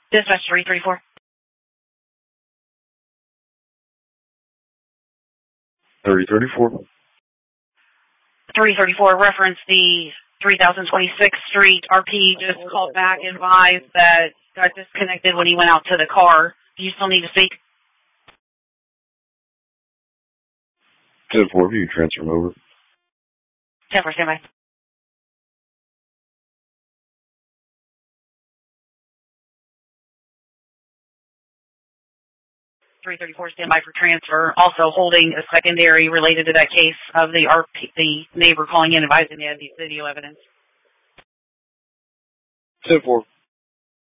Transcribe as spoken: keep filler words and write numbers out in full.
Dispatch three thirty-four. three thirty-four. three thirty-four, reference the three thousand twenty-sixth Street. R P just called back and advised that got disconnected when he went out to the car. Do you still need to speak? ten four, you can transfer him over. ten four, standby. three thirty-four, standby for transfer. Also holding a secondary related to that case of the R P, the neighbor calling in advising they had the video evidence. ten four.